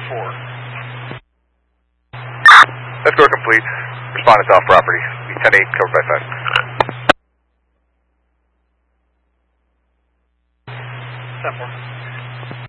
Escort complete. Respondent's off property. 10-8, covered by 5. 10-4.